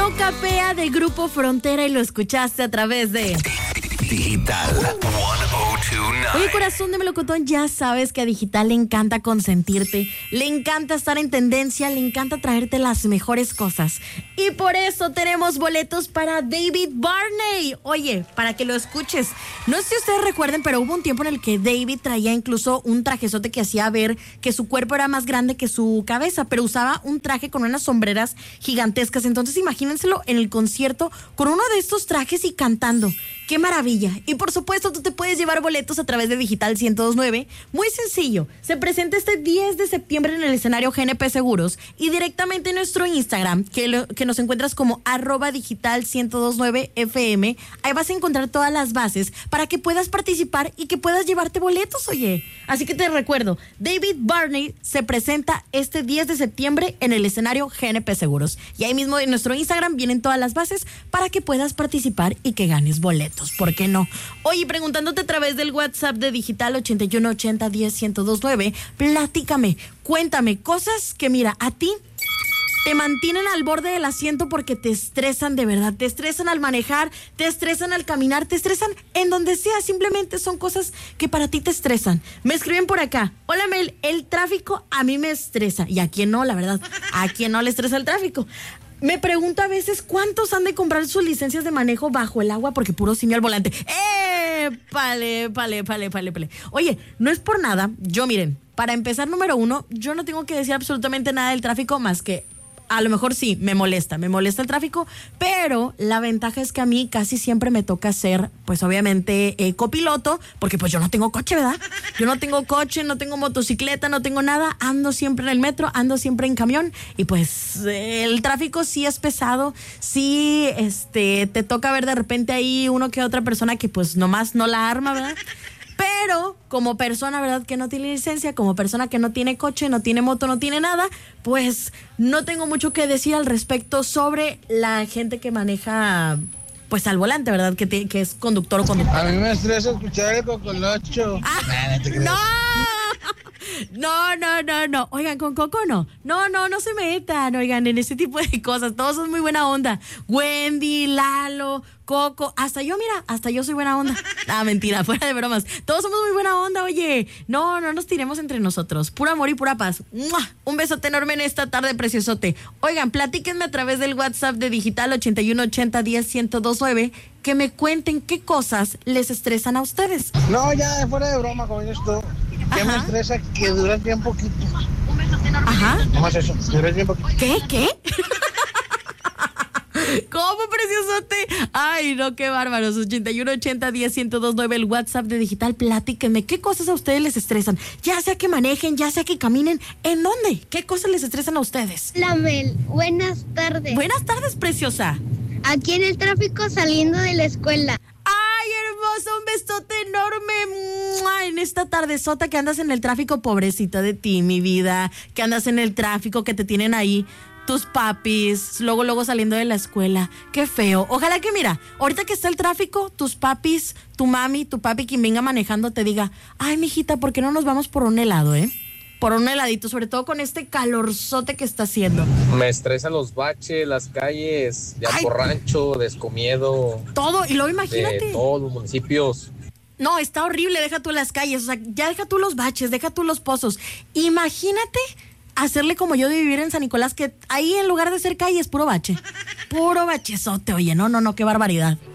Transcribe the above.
No Capea de Grupo Frontera y lo escuchaste a través de Digital 1029. Oye, corazón de melocotón, ya sabes que a Digital le encanta consentirte, le encanta estar en tendencia, le encanta traerte las mejores cosas. Y por eso tenemos boletos para David Barney. Oye, para que lo escuches. No sé si ustedes recuerden, pero hubo un tiempo en el que David traía incluso un trajezote que hacía ver que su cuerpo era más grande que su cabeza, pero usaba un traje con unas sombreras gigantescas. Entonces imagínenselo en el concierto con uno de estos trajes y cantando. ¡Qué maravilla! Y por supuesto, tú te puedes llevar boletos a través de Digital 1029. Muy sencillo. Se presenta este 10 de septiembre en el escenario GNP Seguros y directamente en nuestro Instagram, que nos encuentras como @digital 1029 FM. Ahí vas a encontrar todas las bases para que puedas participar y que puedas llevarte boletos, oye. Así que te recuerdo, David Barney se presenta este 10 de septiembre en el escenario GNP Seguros. Y ahí mismo en nuestro Instagram vienen todas las bases para que puedas participar y que ganes boletos. ¿Por qué no? Oye, preguntándote a través del WhatsApp de Digital 8180101029, platícame, cuéntame cosas que, mira, a ti te mantienen al borde del asiento porque te estresan de verdad, te estresan al manejar, te estresan al caminar, te estresan en donde sea, simplemente son cosas que para ti te estresan. Me escriben por acá: hola Mel, el tráfico a mí me estresa. Y a quién no, la verdad, a quién no le estresa el tráfico. Me pregunto a veces cuántos han de comprar sus licencias de manejo bajo el agua porque puro simio al volante. Pale. Oye, no es por nada. Yo, miren, para empezar, número uno, yo no tengo que decir absolutamente nada del tráfico más que a lo mejor sí, me molesta el tráfico, pero la ventaja es que a mí casi siempre me toca ser, pues obviamente, copiloto, porque pues yo no tengo coche, ¿verdad? Yo no tengo coche, no tengo motocicleta, no tengo nada, ando siempre en el metro, ando siempre en camión, y pues el tráfico sí es pesado, sí, te toca ver de repente ahí uno que otra persona que pues nomás no la arma, ¿verdad? Pero como persona, ¿verdad?, que no tiene licencia, como persona que no tiene coche, no tiene moto, no tiene nada, pues no tengo mucho que decir al respecto sobre la gente que maneja, pues al volante, ¿verdad?, que es conductor o conductora. A mí me estresa escuchar el Cocolocho. No. Oigan, con Coco no se metan, oigan, en ese tipo de cosas. Todos son muy buena onda. Wendy, Lalo, Coco, hasta yo soy buena onda. Mentira, fuera de bromas. Todos somos muy buena onda, oye. No nos tiremos entre nosotros. Puro amor y pura paz. ¡Mua! Un besote enorme en esta tarde, preciosote. Oigan, platíquenme a través del WhatsApp de Digital 8180101029 que me cuenten qué cosas les estresan a ustedes. No, ya fuera de broma con esto. ¿Qué me estresa? Que duras bien poquito. Ajá. ¿Cómo es eso? Duras bien poquito. ¿Qué? ¿Cómo, preciosote? Ay, no, qué bárbaros. 8180101029, el WhatsApp de Digital. Platíquenme, ¿qué cosas a ustedes les estresan? Ya sea que manejen, ya sea que caminen. ¿En dónde? ¿Qué cosas les estresan a ustedes? Hola, Mel. Buenas tardes. Buenas tardes, preciosa. Aquí en el tráfico saliendo de la escuela. ¡Ay, hermosa! Un besote enorme. ¡Mua! En esta tardezota que andas en el tráfico, pobrecita de ti, mi vida. Que andas en el tráfico, que te tienen ahí tus papis, luego saliendo de la escuela. Qué feo. Ojalá que, mira, ahorita que está el tráfico, tus papis, tu mami, tu papi, quien venga manejando, te diga: ay, mijita, ¿por qué no nos vamos por un helado, por un heladito, sobre todo con este calorzote que está haciendo? Me estresan los baches, las calles, de Aporrancho, de Escomiedo. Todo, y luego imagínate. De todos los municipios. No, está horrible, deja tú las calles, o sea, ya deja tú los baches, deja tú los pozos. Imagínate hacerle como yo de vivir en San Nicolás, que ahí en lugar de ser calle es puro bache. Puro bachezote, oye, no, qué barbaridad.